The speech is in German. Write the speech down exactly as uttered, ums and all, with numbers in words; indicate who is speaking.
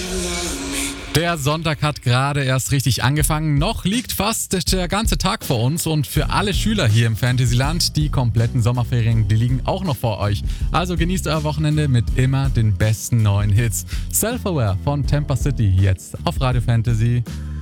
Speaker 1: Der Sonntag hat gerade erst richtig angefangen. Noch liegt fast der ganze Tag vor uns und für alle Schüler hier im Fantasyland, die kompletten Sommerferien, die liegen auch noch vor euch. Also genießt euer Wochenende mit immer den besten neuen Hits. Self-Aware von Tampa City jetzt auf Radio Fantasy.